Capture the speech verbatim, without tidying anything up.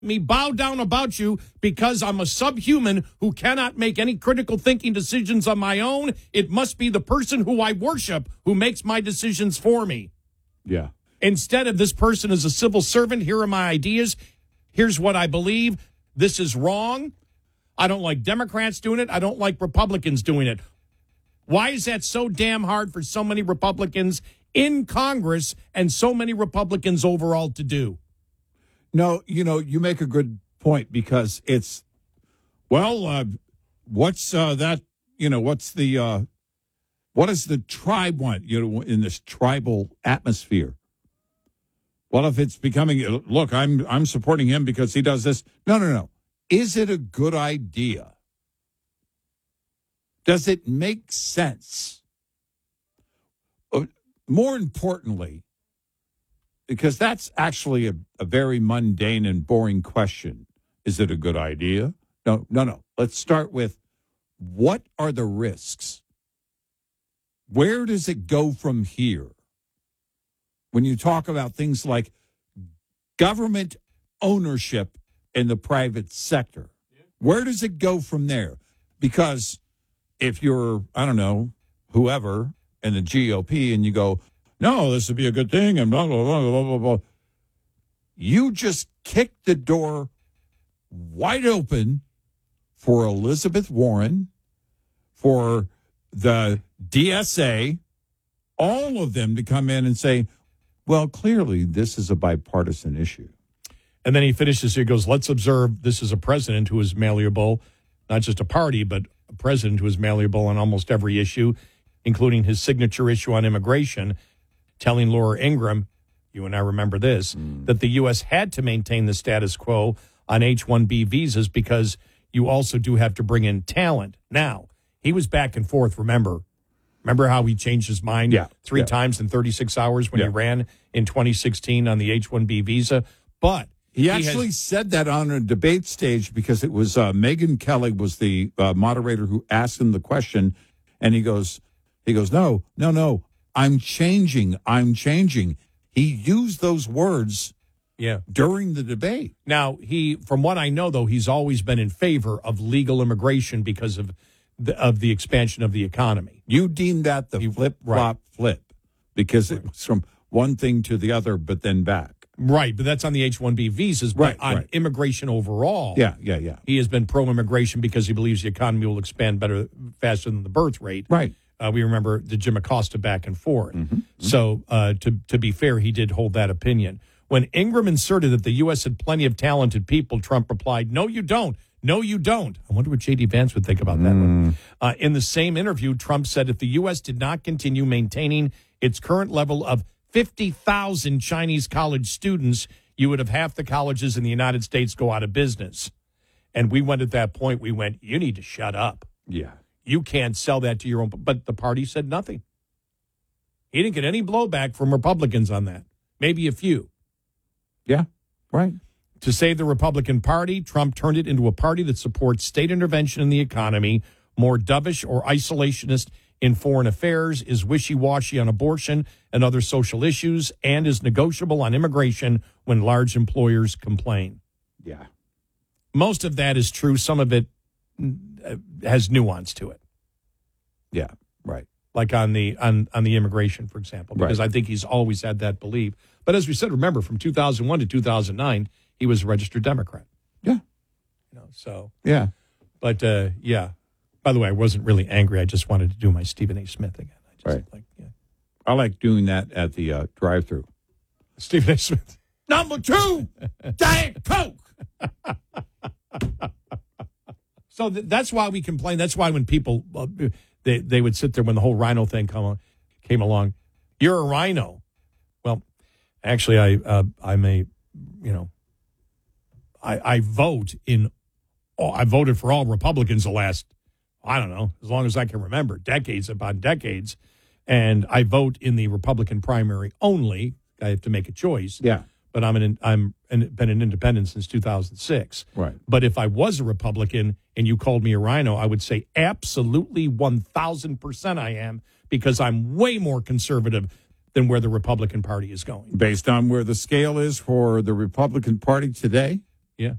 me bow down about you because I'm a subhuman who cannot make any critical thinking decisions on my own. It must be the person who I worship who makes my decisions for me. Yeah. Instead of this person is a civil servant, here are my ideas. Here's what I believe. This is wrong. I don't like Democrats doing it. I don't like Republicans doing it. Why is that so damn hard for so many Republicans in Congress and so many Republicans overall to do? No, you know, you make a good point because it's, well, uh, what's uh, that, you know, what's the, uh, what does the tribe want, you know, in this tribal atmosphere? Well, if it's becoming, look, I'm I'm supporting him because he does this. No, no, no. Is it a good idea? Does it make sense? Uh, more importantly, because that's actually a, a very mundane and boring question. Is it a good idea? No, no, no. Let's start with what are the risks? Where does it go from here? When you talk about things like government ownership in the private sector, where does it go from there? Because if you're, I don't know, whoever in the G O P and you go, no, this would be a good thing and blah, blah, blah, blah, blah, blah. You just kicked the door wide open for Elizabeth Warren, for the D S A, all of them to come in and say, well, clearly this is a bipartisan issue. And then he finishes, he goes, let's observe this is a president who is malleable, not just a party, but a president who is malleable on almost every issue, including his signature issue on immigration, telling Laura Ingraham, you and I remember this, mm. that the U S had to maintain the status quo on H one B visas because you also do have to bring in talent. Now, he was back and forth, remember. Remember how he changed his mind yeah, three yeah. times in thirty-six hours when yeah. he ran in twenty sixteen on the H one B visa? But he, he actually has, said that on a debate stage because it was uh, Megyn Kelly was the uh, moderator who asked him the question, and he goes, he goes, no, no, no, I'm changing, I'm changing. He used those words yeah. during the debate. Now, he, from what I know, though, he's always been in favor of legal immigration because of the, of the expansion of the economy. You deemed that the he, flip, flop, right. flip because it was from one thing to the other, but then back. Right, but that's on the H one B visas. But right, on right. immigration overall, yeah, yeah, yeah. he has been pro-immigration because he believes the economy will expand better, faster than the birth rate. Right. Uh, we remember the Jim Acosta back and forth. Mm-hmm, mm-hmm. So uh, to, to be fair, he did hold that opinion. When Ingraham inserted that the U S had plenty of talented people, Trump replied, no, you don't. No, you don't. I wonder what J D. Vance would think about that mm. one. Uh, in the same interview, Trump said if the U S did not continue maintaining its current level of fifty thousand Chinese college students, you would have half the colleges in the United States go out of business. And we went at that point, we went, you need to shut up. Yeah. You can't sell that to your own. But the party said nothing. He didn't get any blowback from Republicans on that. Maybe a few. Yeah, right. To save the Republican Party, Trump turned it into a party that supports state intervention in the economy, more dovish or isolationist in foreign affairs, is wishy-washy on abortion and other social issues, and is negotiable on immigration when large employers complain. Yeah. Most of that is true. Some of it has nuance to it. Yeah, right. Like on the on, on the immigration, for example, because right. I think he's always had that belief. But as we said, remember, from two thousand one to two thousand nine, he was a registered Democrat. Yeah. You know, so. Yeah. But, uh, yeah. By the way, I wasn't really angry. I just wanted to do my Stephen A. Smith again. I just right. like, yeah. I like doing that at the uh, drive-thru. Stephen A. Smith. Number two, Diet Coke. So th- that's why we complain. That's why when people, uh, they, they would sit there when the whole rhino thing come on, came along. You're a rhino. Well, actually, I, uh, I'm a, you know, I, I vote in, oh, I voted for all Republicans the last, I don't know, as long as I can remember, decades upon decades. And I vote in the Republican primary only. I have to make a choice. Yeah. But I'm an I'm an, been an independent since two thousand six. Right. But if I was a Republican and you called me a rhino, I would say absolutely one thousand percent I am, because I'm way more conservative than where the Republican Party is going. Based on where the scale is for the Republican Party today?